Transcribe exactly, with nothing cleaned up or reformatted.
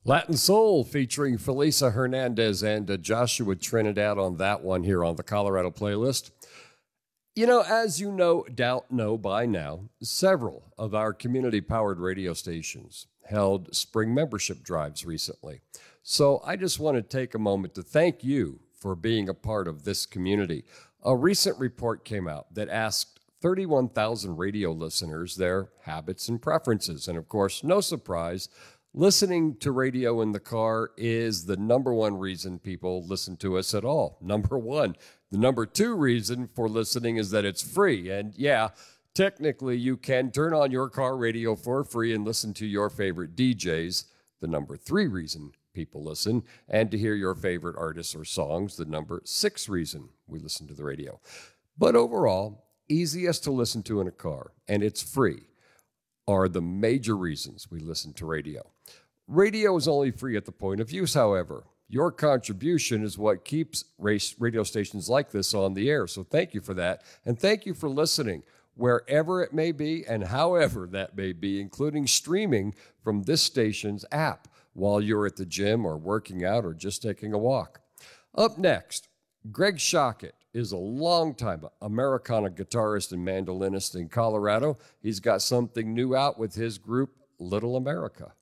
Latin Soul featuring Felisa Hernandez and uh, Joshua Trinidad on that one here on the Colorado playlist. You know, as you no doubt know by now, several of our community-powered radio stations held spring membership drives recently. So I just want to take a moment to thank you for being a part of this community. A recent report came out that asked thirty-one thousand radio listeners their habits and preferences. And of course, no surprise, listening to radio in the car is the number one reason people listen to us at all. Number one. The number two reason for listening is that it's free. And yeah, technically you can turn on your car radio for free and listen to your favorite D Js. The number three reason people listen, and to hear your favorite artists or songs, the number six reason we listen to the radio. But overall, easiest to listen to in a car, and it's free, are the major reasons we listen to radio. Radio is only free at the point of use, however. Your contribution is what keeps radio stations like this on the air. So thank you for that. And thank you for listening, wherever it may be and however that may be, including streaming from this station's app while you're at the gym or working out or just taking a walk. Up next, Greg Shockett is a longtime Americana guitarist and mandolinist in Colorado. He's got something new out with his group, Little America.